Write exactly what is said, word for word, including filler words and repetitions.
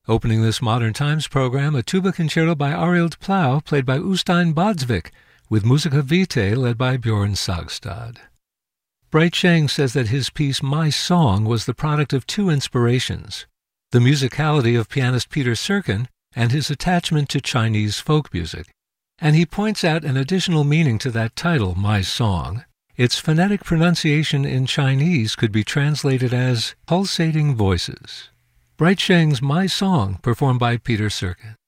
Opening this Modern Times program, a tuba concerto by Arild Plau, played by Ustein Badsvik, with Musica Vitae, led by Bjorn Sagstad. Bright Sheng says that his piece My Song was the product of two inspirations: the musicality of pianist Peter Serkin and his attachment to Chinese folk music. And he points out an additional meaning to that title, My Song. Its phonetic pronunciation in Chinese could be translated as pulsating voices. Bright Sheng's My Song, performed by Peter Serkin.